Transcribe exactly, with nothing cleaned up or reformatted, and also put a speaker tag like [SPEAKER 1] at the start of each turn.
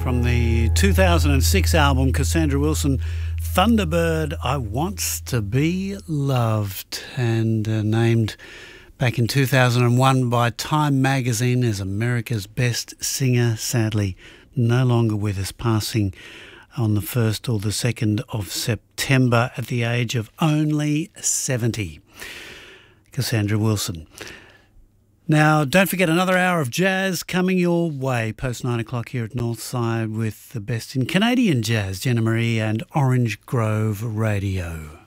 [SPEAKER 1] from the two thousand six album Cassandra Wilson, Thunderbird, I Wants to Be Loved, and uh, named back in two thousand one by Time magazine as America's Best Singer. Sadly, no longer with us, passing on the first or the second of September at the age of only seventy. Cassandra Wilson. Now, don't forget another hour of jazz coming your way post nine o'clock here at Northside with the best in Canadian jazz, Jenna Marie and Orange Grove Radio.